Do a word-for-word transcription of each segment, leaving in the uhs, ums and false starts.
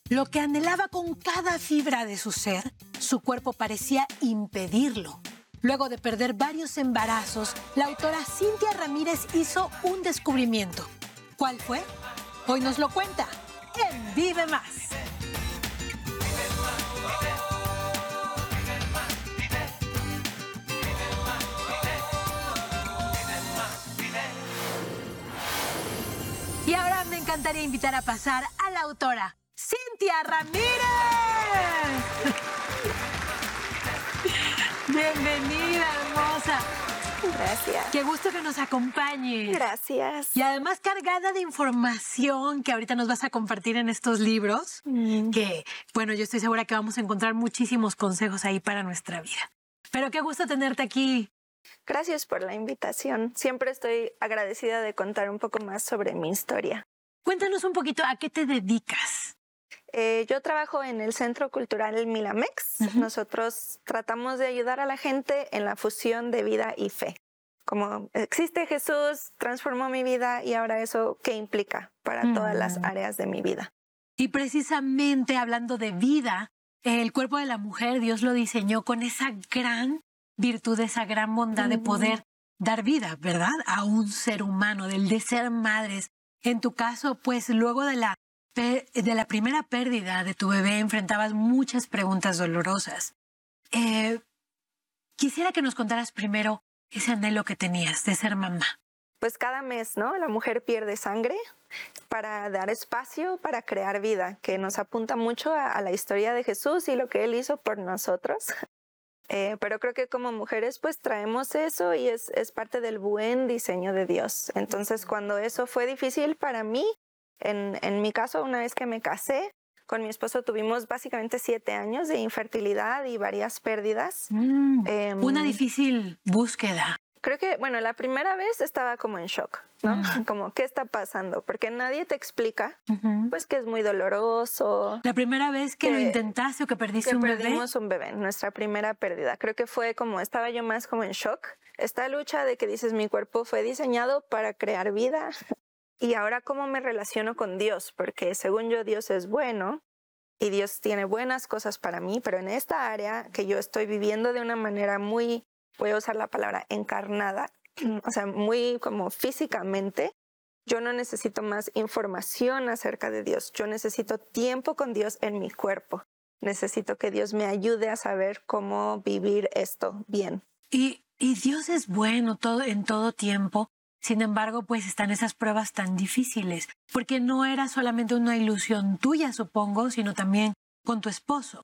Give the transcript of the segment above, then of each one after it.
Lo que anhelaba con cada fibra de su ser, su cuerpo parecía impedirlo. Luego de perder varios embarazos, la autora Cintia Ramírez hizo un descubrimiento. ¿Cuál fue? Hoy nos lo cuenta en Vive Más. Y ahora me encantaría invitar a pasar a la autora Cintia Ramírez. Bienvenida, hermosa. Gracias. Qué gusto que nos acompañes. Gracias. Y además cargada de información que ahorita nos vas a compartir en estos libros, mm. que, bueno, yo estoy segura que vamos a encontrar muchísimos consejos ahí para nuestra vida. Pero qué gusto tenerte aquí. Gracias por la invitación. Siempre estoy agradecida de contar un poco más sobre mi historia. Cuéntanos un poquito a qué te dedicas. Eh, yo trabajo en el Centro Cultural Milamex. Uh-huh. Nosotros tratamos de ayudar a la gente en la fusión de vida y fe. Como existe Jesús, transformó mi vida y ahora eso, ¿qué implica para uh-huh. todas las áreas de mi vida? Y precisamente hablando de vida, el cuerpo de la mujer Dios lo diseñó con esa gran virtud, esa gran bondad uh-huh. de poder dar vida, ¿verdad? A un ser humano, del de ser madres. En tu caso, pues luego de la de la primera pérdida de tu bebé enfrentabas muchas preguntas dolorosas. Eh, quisiera que nos contaras primero ese anhelo que tenías de ser mamá. Pues cada mes, ¿no? La mujer pierde sangre para dar espacio, para crear vida, que nos apunta mucho a, a la historia de Jesús y lo que Él hizo por nosotros. Eh, pero creo que como mujeres pues traemos eso y es, es parte del buen diseño de Dios. Entonces cuando eso fue difícil para mí, en, en mi caso, una vez que me casé, con mi esposo tuvimos básicamente siete años de infertilidad y varias pérdidas. Mm, eh, una difícil búsqueda. Creo que, bueno, la primera vez estaba como en shock, ¿no? Mm. Como, ¿qué está pasando? Porque nadie te explica, uh-huh. pues, que es muy doloroso. ¿La primera vez que, que lo intentaste o que perdiste que un bebé? Que perdimos un bebé, nuestra primera pérdida. Creo que fue como, estaba yo más como en shock. Esta lucha de que dices, mi cuerpo fue diseñado para crear vida. Y ahora, ¿cómo me relaciono con Dios? Porque según yo, Dios es bueno y Dios tiene buenas cosas para mí, pero en esta área que yo estoy viviendo de una manera muy, voy a usar la palabra encarnada, o sea, muy como físicamente, yo no necesito más información acerca de Dios. Yo necesito tiempo con Dios en mi cuerpo. Necesito que Dios me ayude a saber cómo vivir esto bien. Y, y Dios es bueno todo, en todo tiempo. Sin embargo, pues están esas pruebas tan difíciles, porque no era solamente una ilusión tuya, supongo, sino también con tu esposo.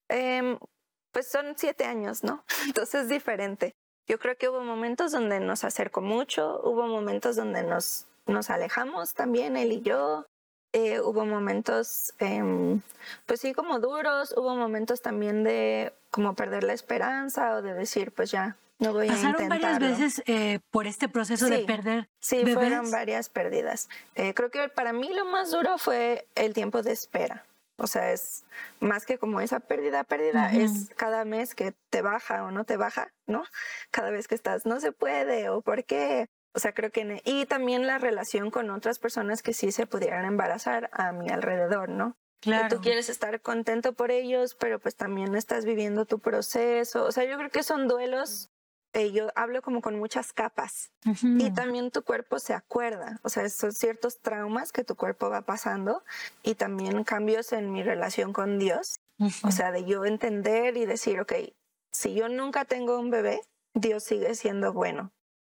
Eh, pues son siete años, ¿no? Entonces es diferente. Yo creo que hubo momentos donde nos acercó mucho, hubo momentos donde nos, nos alejamos también, él y yo. Eh, hubo momentos, eh, pues sí, como duros, hubo momentos también de como perder la esperanza o de decir, pues ya, no voy a intentarlo. ¿Pasaron varias veces eh, por este proceso sí, de perder Sí, bebés? Fueron varias pérdidas. Eh, creo que para mí lo más duro fue el tiempo de espera. O sea, es más que como esa pérdida, pérdida, uh-huh. es cada mes que te baja o no te baja, ¿no? Cada vez que estás, no se puede o por qué. O sea, creo que... Y también la relación con otras personas que sí se pudieran embarazar a mi alrededor, ¿no? Claro. Y tú quieres estar contento por ellos, pero pues también estás viviendo tu proceso. O sea, yo creo que son duelos, eh, yo hablo como con muchas capas. Uh-huh. Y también tu cuerpo se acuerda. O sea, son ciertos traumas que tu cuerpo va pasando y también cambios en mi relación con Dios. Uh-huh. O sea, de yo entender y decir, ok, si yo nunca tengo un bebé, Dios sigue siendo bueno.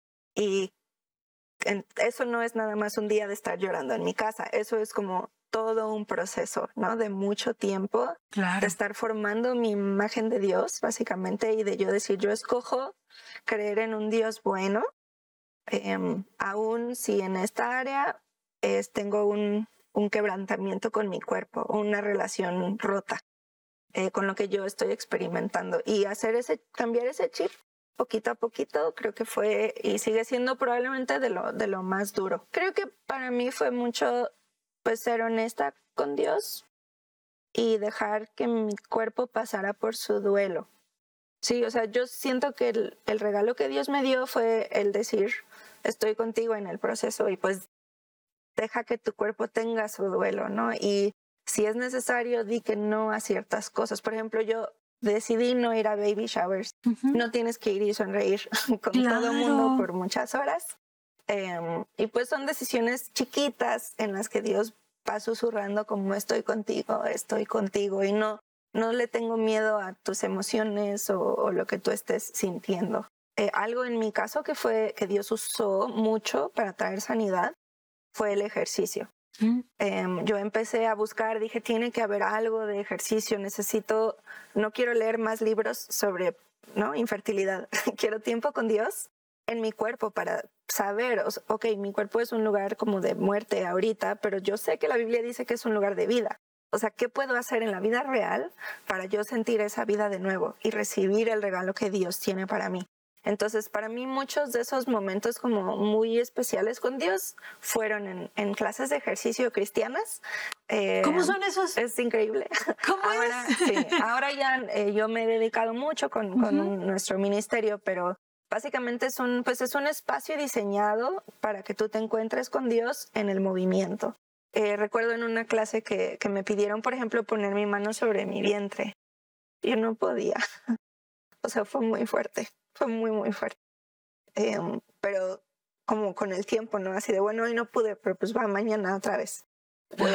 Y eso no es nada más un día de estar llorando en mi casa, eso es como todo un proceso, ¿no? De mucho tiempo, claro. de estar formando mi imagen de Dios, básicamente, y de yo decir, yo escojo creer en un Dios bueno, eh, aún si en esta área es, tengo un, un quebrantamiento con mi cuerpo, una relación rota eh, con lo que yo estoy experimentando, y hacer ese, cambiar ese chip poquito a poquito, creo que fue y sigue siendo probablemente de lo, de lo más duro. Creo que para mí fue mucho pues ser honesta con Dios y dejar que mi cuerpo pasara por su duelo. Sí, o sea, yo siento que el, el regalo que Dios me dio fue el decir, estoy contigo en el proceso y pues deja que tu cuerpo tenga su duelo, ¿no? Y Si es necesario, di que no a ciertas cosas. Por ejemplo, yo decidí no ir a baby showers. Ujú. No tienes que ir y sonreír con Claro. todo el mundo por muchas horas. Um, y pues son decisiones chiquitas en las que Dios va susurrando como estoy contigo, estoy contigo. Y no, no le tengo miedo a tus emociones o, o lo que tú estés sintiendo. Eh, algo en mi caso que fue que Dios usó mucho para traer sanidad fue el ejercicio. Mm. Um, yo empecé a buscar, dije, tiene que haber algo de ejercicio, necesito, no quiero leer más libros sobre, ¿no?, infertilidad, quiero tiempo con Dios en mi cuerpo para saber, ok, mi cuerpo es un lugar como de muerte ahorita, pero yo sé que la Biblia dice que es un lugar de vida. O sea, ¿qué puedo hacer en la vida real para yo sentir esa vida de nuevo y recibir el regalo que Dios tiene para mí? Entonces, para mí muchos de esos momentos como muy especiales con Dios fueron en, en clases de ejercicio cristianas. Eh, ¿Cómo son esos? Es increíble. ¿Cómo ahora, es? Sí, ahora ya eh, yo me he dedicado mucho con, Ujú. con nuestro ministerio, pero básicamente es un, pues es un espacio diseñado para que tú te encuentres con Dios en el movimiento. Eh, recuerdo en una clase que, que me pidieron, por ejemplo, poner mi mano sobre mi vientre. Yo no podía. O sea, fue muy fuerte. Fue muy, muy fuerte. Eh, pero como con el tiempo, ¿no? Así de, bueno, hoy no pude, pero pues va mañana otra vez. Voy